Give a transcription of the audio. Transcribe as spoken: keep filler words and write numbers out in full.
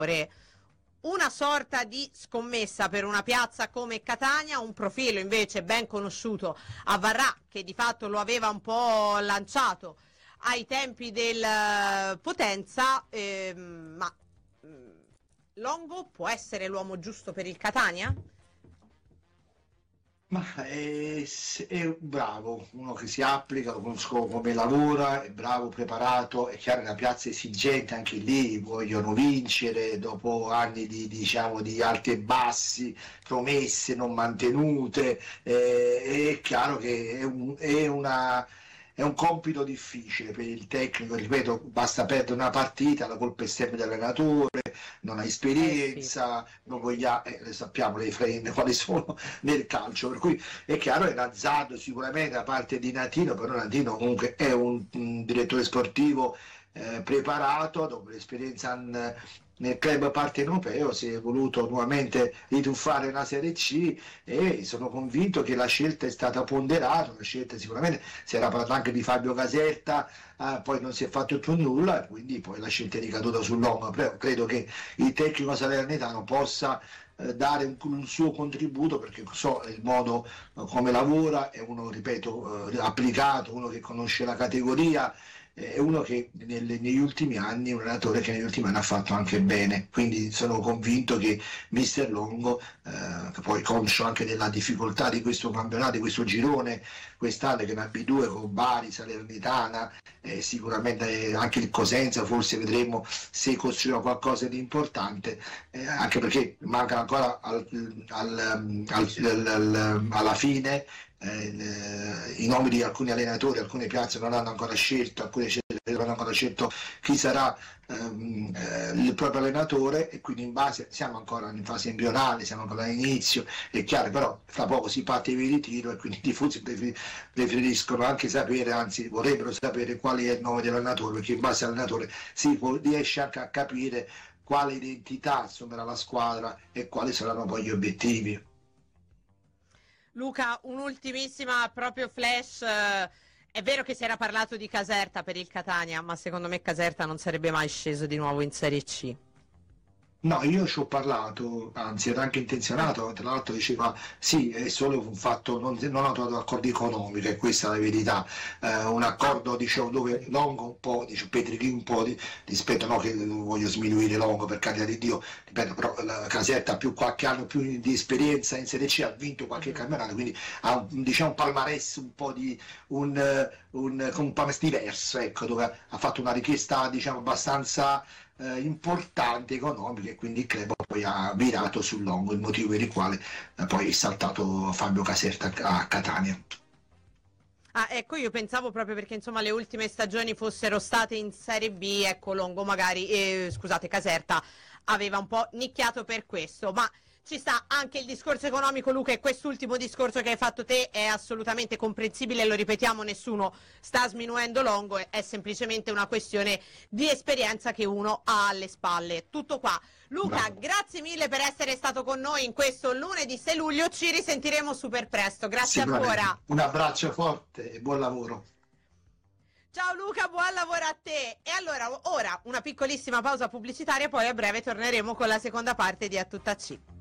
una sorta di scommessa per una piazza come Catania, un profilo invece ben conosciuto a Varrà, che di fatto lo aveva un po' lanciato ai tempi del eh, Potenza, ehm, ma mh, Longo può essere l'uomo giusto per il Catania? Ma è, è bravo, uno che si applica, lo conosco come lavora, è bravo, preparato, è chiaro che la piazza è esigente, anche lì vogliono vincere dopo anni di, diciamo, di alti e bassi, promesse non mantenute, eh, è chiaro che è, un- è una... È un compito difficile per il tecnico, ripeto, basta perdere una partita, la colpa è sempre dell'allenatore, non ha Eh sì. esperienza, non voglia, eh, le sappiamo le frenne quali sono nel calcio, per cui è chiaro è un azzardo sicuramente da parte di Natino, però Natino comunque è un, un direttore sportivo eh, preparato, dopo l'esperienza in- nel club partenopeo si è voluto nuovamente rituffare una Serie C e sono convinto che la scelta è stata ponderata, una scelta sicuramente si era parlato anche di Fabio Caserta, eh, poi non si è fatto più nulla, quindi poi la scelta è ricaduta sull'Ongo, però credo che il tecnico salernitano possa eh, dare un, un suo contributo perché so il modo eh, come lavora, è uno, ripeto, eh, applicato, uno che conosce la categoria, eh, è uno che nelle- negli ultimi anni, un allenatore che negli ultimi anni ha fatto anche bene, quindi sono convinto che mister Longo, eh, che poi conscio anche della difficoltà di questo campionato, di questo girone quest'anno che è una B due con Bari, Salernitana, eh, sicuramente eh, anche il Cosenza, forse vedremo se costruirà qualcosa di importante, eh, anche perché mancano ancora al- al- al- al- al- alla fine eh, i nomi di alcuni allenatori, alcune piazze non hanno ancora scelto, alcune non hanno ancora scelto chi sarà ehm, eh, il proprio allenatore e quindi in base siamo ancora in fase embrionale, siamo ancora all'inizio, è chiaro, però fra poco si parte via di tiro e quindi i tifosi prefer- preferiscono anche sapere, anzi vorrebbero sapere qual è il nome dell'allenatore, perché in base all'allenatore si può, riesce anche a capire quale identità assumerà la squadra e quali saranno poi gli obiettivi. Luca, un'ultimissima proprio flash. eh, È vero che si era parlato di Caserta per il Catania, ma secondo me Caserta non sarebbe mai sceso di nuovo in Serie C. No, io ci ho parlato, anzi era anche Ah, intenzionato, tra l'altro diceva sì, è solo un fatto, non, non ho trovato accordi economici, e questa è la verità. Eh, un ah, accordo dicevo dove ok. Longo un po', dice Petrichi un po' di, rispetto, no che non voglio sminuire Longo per carità di Dio, ripeto, però la Casetta ha più qualche anno più di esperienza in Serie C, ha vinto qualche Mhm. campionato, quindi ha un, diciamo, un palmarès un po' di un, eh, un, un palmarès diverso, ecco, dove ha fatto una richiesta diciamo abbastanza eh, importanti economiche e quindi il club poi ha virato sul Longo, il motivo per il quale eh, poi è saltato Fabio Caserta a Catania. Ah, ecco, io pensavo proprio perché insomma le ultime stagioni fossero state in Serie B, ecco Longo magari, eh, scusate, Caserta aveva un po' nicchiato per questo, ma ci sta anche il discorso economico, Luca, e quest'ultimo discorso che hai fatto te è assolutamente comprensibile, lo ripetiamo, nessuno sta sminuendo Longo, è è semplicemente una questione di esperienza che uno ha alle spalle. Tutto qua. Luca, Bravo. grazie mille per essere stato con noi in questo lunedì sei luglio, ci risentiremo super presto, grazie Sicuramente. ancora. Un abbraccio forte e buon lavoro. Ciao Luca, buon lavoro a te. E allora, ora una piccolissima pausa pubblicitaria, poi a breve torneremo con la seconda parte di A Tutta C.